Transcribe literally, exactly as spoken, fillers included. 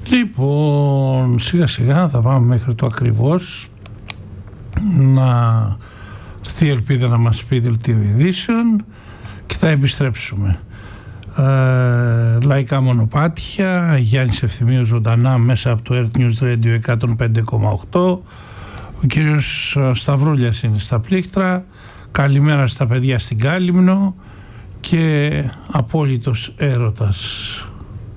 Λοιπόν, σιγά σιγά θα πάμε μέχρι το ακριβώς, να έρθει η ελπίδα να μας πει δελτίο ειδήσεων και θα επιστρέψουμε. Ε, λαϊκά μονοπάτια, Γιάννης Ευθυμίου ζωντανά μέσα από το Earth News Radio εκατόν πέντε κόμμα οκτώ. Ο κύριος Σταυρούλιας είναι στα πλήκτρα. Καλημέρα στα παιδιά στην Κάλυμνο και απόλυτος έρωτας.